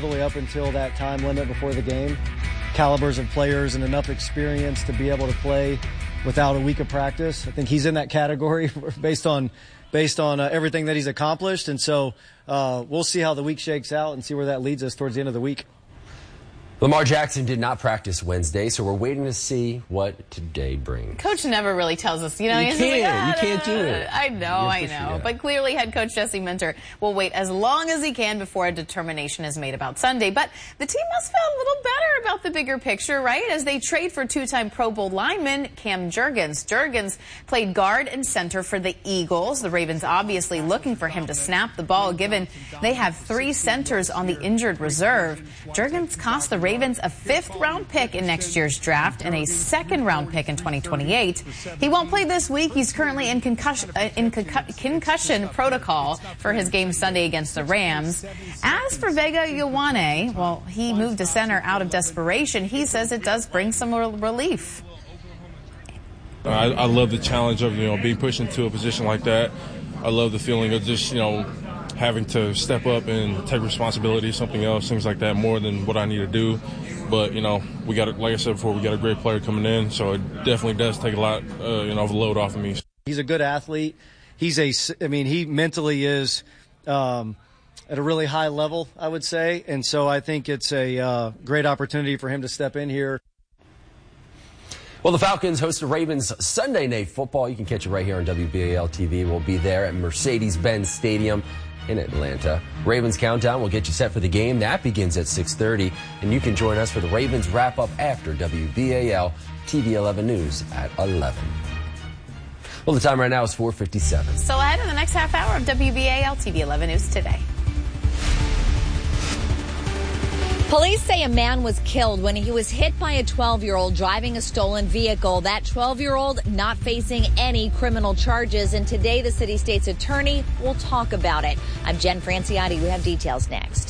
the way up until that time limit before the game. Calibers of players and enough experience to be able to play without a week of practice. I think he's in that category based on everything that he's accomplished. And so we'll see how the week shakes out and see where that leads us towards the end of the week. Lamar Jackson did not practice Wednesday, so we're waiting to see what today brings. Coach never really tells us, you can't do it. I know. But clearly head coach Jesse Minter will wait as long as he can before a determination is made about Sunday. But the team must feel a little better about the bigger picture, right? As they trade for two-time Pro Bowl lineman Cam Jurgens. Jurgens played guard and center for the Eagles. The Ravens obviously looking for him to snap the ball, given they have 3 centers on the injured reserve. Jurgens cost the Ravens a 5th-round pick in next year's draft and a 2nd-round pick in 2028. He won't play this week. He's currently in concussion protocol for his game Sunday against the Rams. As for Vega Ioane, well, he moved to center out of desperation. He says it does bring some relief. I love the challenge of, being pushed into a position like that. I love the feeling of just, having to step up and take responsibility, something else, things like that, more than what I need to do. But, we got, like I said before, we got a great player coming in, so it definitely does take a lot, of the load off of me. He's a good athlete. He mentally is at a really high level, I would say. And so I think it's a great opportunity for him to step in here. Well, the Falcons host the Ravens Sunday Night Football. You can catch it right here on WBAL TV. We'll be there at Mercedes-Benz Stadium in Atlanta. Ravens Countdown will get you set for the game. That begins at 6:30, and you can join us for the Ravens wrap-up after WBAL TV 11 News at 11. Well, the time right now is 4:57. So ahead in the next half hour of WBAL TV 11 News today. Police say a man was killed when he was hit by a 12-year-old driving a stolen vehicle. That 12-year-old not facing any criminal charges. And today, the city state's attorney will talk about it. I'm Jen Franciotti. We have details next.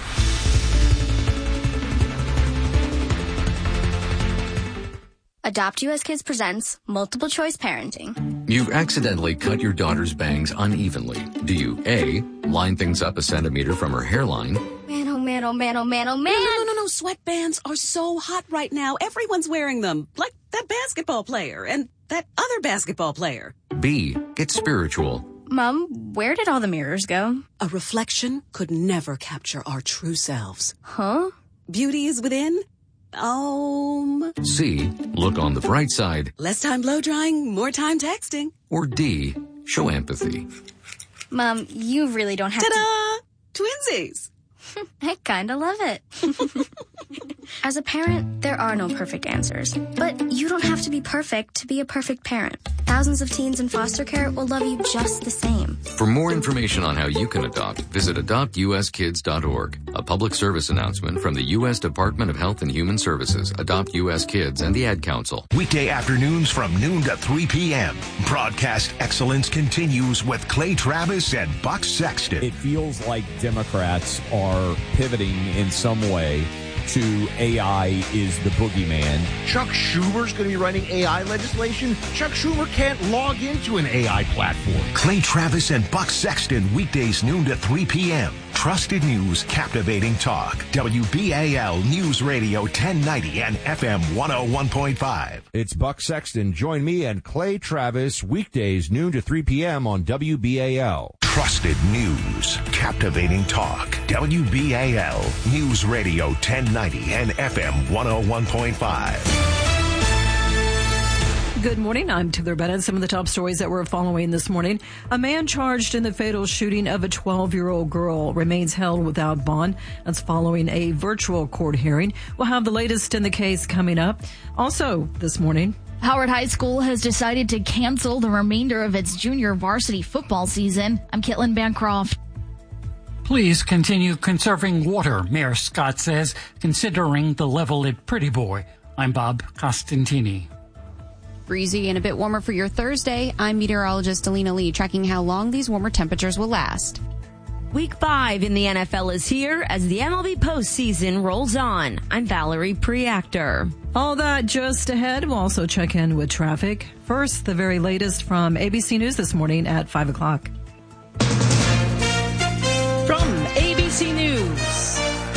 Adopt US Kids presents Multiple Choice Parenting. You've accidentally cut your daughter's bangs unevenly. Do you A, line things up a centimeter from her hairline? Man, oh man, oh man, oh man, oh man. No. Sweatbands are so hot right now. Everyone's wearing them. Like that basketball player and that other basketball player. B, get spiritual. Mom, where did all the mirrors go? A reflection could never capture our true selves. Huh? Beauty is within. C, look on the bright side. Less time blow drying, more time texting. Or D, show empathy. Mom, you really don't have Ta-da! Twinsies. I kinda love it. As a parent, there are no perfect answers. But you don't have to be perfect to be a perfect parent. Thousands of teens in foster care will love you just the same. For more information on how you can adopt, visit adoptuskids.org. A public service announcement from the U.S. Department of Health and Human Services, Adopt U.S. Kids, and the Ad Council. Weekday afternoons from noon to 3 p.m. Broadcast excellence continues with Clay Travis and Buck Sexton. It feels like Democrats are pivoting in some way to AI is the boogeyman. Chuck Schumer's going to be writing AI legislation. Chuck Schumer can't log into an AI platform. Clay Travis and Buck Sexton, weekdays noon to 3 p.m. Trusted news, captivating talk. WBAL News Radio 1090 and FM 101.5. It's Buck Sexton. Join me and Clay Travis weekdays noon to 3 p.m. on WBAL. Trusted news, captivating talk. WBAL News Radio 1090 and FM 101.5. Good morning. I'm Taylor Bennett. Some of the top stories that we're following this morning. A man charged in the fatal shooting of a 12-year-old girl remains held without bond. That's following a virtual court hearing. We'll have the latest in the case coming up. Also this morning, Howard High School has decided to cancel the remainder of its junior varsity football season. I'm Caitlin Bancroft. Please continue conserving water, Mayor Scott says, considering the level at Pretty Boy. I'm Bob Costantini. Breezy and a bit warmer for your Thursday. I'm meteorologist Alina Lee, tracking how long these warmer temperatures will last. Week 5 in the NFL is here as the MLB postseason rolls on. I'm Valerie Preactor. All that just ahead. We'll also check in with traffic. First, the very latest from ABC News this morning at 5 o'clock.